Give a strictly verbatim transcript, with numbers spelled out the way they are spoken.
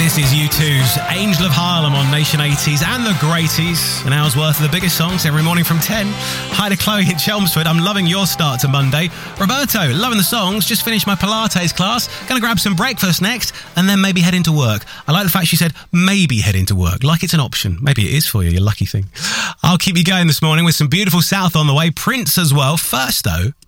This is U two's Angel of Harlem on Nation eighties and the Greaties. An hour's worth of the biggest songs every morning from ten. Hi to Chloe in Chelmsford. I'm loving your start to Monday. Roberto, loving the songs. Just finished my Pilates class. Gonna grab some breakfast next and then maybe head into work. I like the fact she said maybe head into work, like it's an option. Maybe it is for you, you lucky thing. I'll keep you going this morning with some beautiful South on the way. Prince as well. First though,